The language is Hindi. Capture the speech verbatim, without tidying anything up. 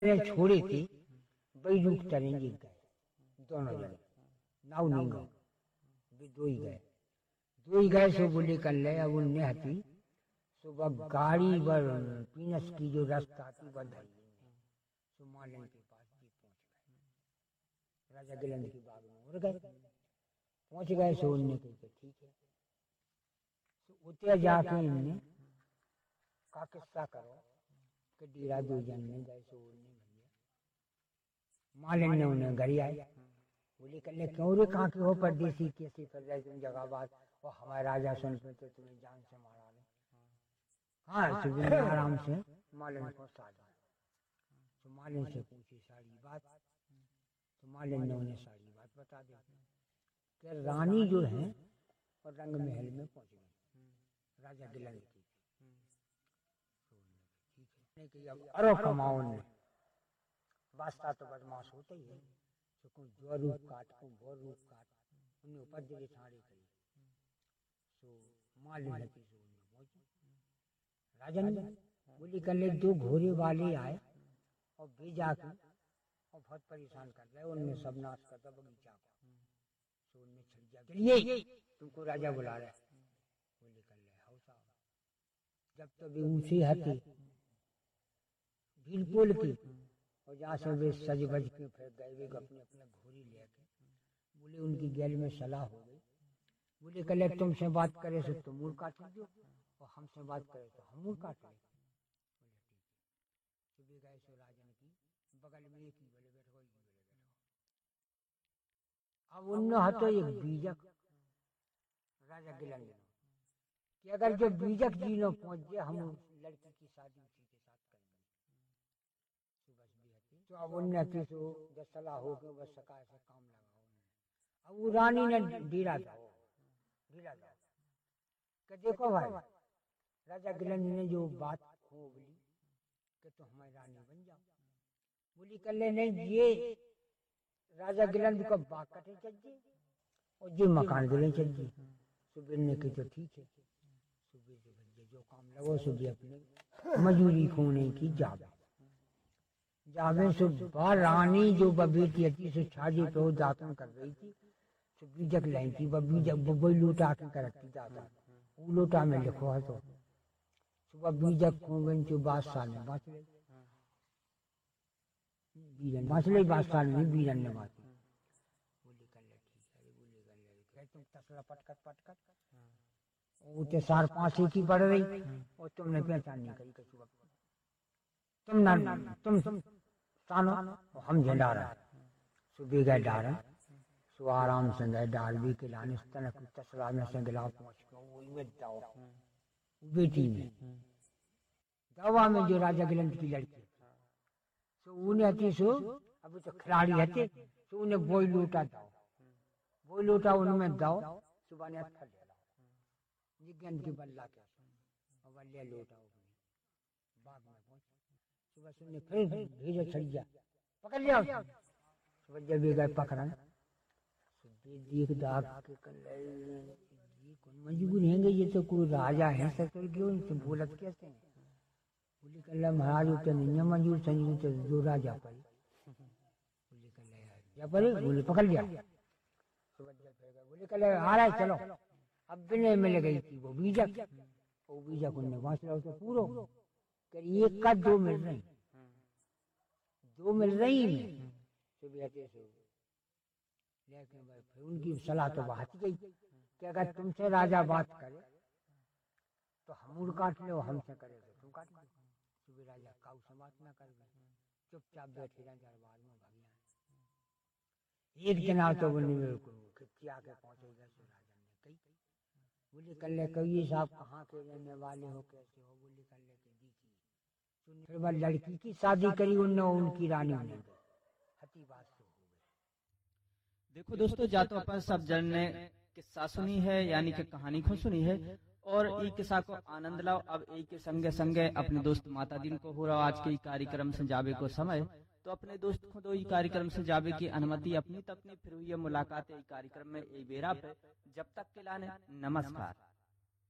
छोड़े थे वही रुख तरेंगे गए दोनों जने नाव नहीं गए दो ही गए दो ही गए सो बोले कर ले। अब उनने हती सुबह गाड़ी बर पीनस की जो रास्ता थी वह धरी सो मालन के पास जी पहुंच गए। राजा गिलंद की बाग में उड़ गए पहुंच गए सो उनने कही ठीक है। उतरे जाके इनने का किस्सा करो कि डीरा दो जन में गए सो उड़ने भैया। मालिन ने उन्हें घर आए बोले कर ले क्यों रे कहाँ के हो परदेसी कैसे फिर रहे तुम जगह बात और हमारे राजा सुन पे तो तुम्हें जान से मारा ले। हाँ सुबह आराम से मालिन को साधा तो मालिन से पूछी सारी बात तो मालिन ने उन्हें सारी बात बता दी कि रानी जो है और रंग महल में पहुंच गई राजा गिलंद की। ठीक है अब अरो कमाओ ने वास्ता तो बदमाश होता ही है तो कोई जो रूप काट को वो रूप काट उन्हें उपद्रव छाड़े करी सो मालिन हती सो उन्हें पहुंची। राजा ने बोली कर ले दो घोड़े वाले आए और भेजा के और बहुत परेशान कर रहे उनने सब नाश कर दिया बगीचा को सो उनने छिड़ दिया ये तुमको राजा बुला रहे बोले कर ले हाउ साहब जब तो वे ऊंचे हथे भीड़ पोल की और जहाँ से वे सज बज के फिर गए वे अपने अपने घोड़ी लेके बोले उनकी गैल में सलाह हो गई। बोले कल तुमसे बात करे सो तुम मुँह काट लो और हमसे बात करे तो हम मुँह काट ले। बोले ठीक है। सुबह गए सो राजन की बगल में एक ही बोले बैठो बोले बैठो। अब उन हाथों एक बीजक राजा गिलंद कि अगर जो बीजक जी न पहुंच जाए हम लड़की की शादी उसी के साथ करेंगे। तो अब उन्नति तो जब सलाह हो गई बस सका से काम लगा। अब वो रानी ने ढीला था ढीला था कि देखो भाई राजा गिलंद ने जो बात हो बोली कि तो हमारी रानी बन जाओ। बोली कर ले नहीं ये राजा गिलंद को बाग कटे चाहिए और ये मकान दिले चाहिए। सुबह ने की तो ठीक है सुबह जो भैया जो काम लगो सुबह अपने मजूरी खोने की जावे जावे सुबह रानी जो बेटी थी सो छाजे पे दातन कर रही थी सो बीजक लाई थी वह बीजक वही लूटा के करती दातन वो लूटा में लिखो है तो सुबह बीजक खो गई जो बादशाह ने बाँच ली बीरन बाँच ली बादशाह ने बीरन ने बाँच ली। बोली कर ले ठीक है बोली कर ले तुम तसला पटकट पटकट वो तो सार पांच ही की पड़ रही और तुमने पहचान नहीं करी कछु तुम ना तुम तानो हम झंडा रहे सुबह गए डारन सो आराम से गए डाल भी के लाने तनक तसला में से गिला पहुंच गए दाव बेटी में दावा में जो राजा गिलंद की लड़की सो उन्हें हती सो अब तो खिलाड़ी हते सो उन्हें बोई लूटा दाव बोई लूटा उनमें दाव सुबह ने अच्छा जिज्ञान की बल्ला के और बल्ले लूटा बाग में पहुंच सुबह सुनने फिर भेजो छड़िया पकड़ लिया सुबह जब ये गए पकड़न देख दाग के कर ये कौन मजबूर हैं ये तो कोई राजा है ससुर क्यों इनसे बोलत कैसे हैं। बोली कर महाराज होते नहीं है मंजूर संजूर तो जो राजा पर बोली कर पर बोले पकड़ लिया सुबह जब बोले कर आ रहा है चलो अब बिने मिल गई थी वो बीजक वो बीजक उनने बांस ला उसे पूरो कर एक का दो मिल रही दो मिल रही में सुबह से लेकिन भाई फिर उनकी सलाह तो बात गई कि अगर तुमसे राजा बात करे तो हम काट लो हमसे करे तो तुम काट लो। सुबह राजा काऊ से बात ना कर चुपचाप बैठे रहे दरबार में भगिया एक दिन आ तो बोले क्या के पहुंचेगा सो राजा ने कही बोले कर ले कहिए साहब कहाँ के रहने वाले हो कैसे हो। बोले कर ले के दी की फिर वह लड़की की शादी करी उनने उनकी रानी ने हती बात से हो गई। देखो दोस्तों जा तो अपन सब जन ने किस्सा सुनी है यानी कि कहानी को सुनी है और एक किस्सा को आनंद लाओ। अब एक के संगे संगे अपने दोस्त माता दिन को हो रहा आज के कार्यक्रम से जावे को समय तो अपने दोस्त खुद ही कार्यक्रम से जावे की अनुमति अपनी तक नहीं फिर हुई मुलाकात कार्यक्रम में एक बेरा पे जब तक के लाने नमस्कार।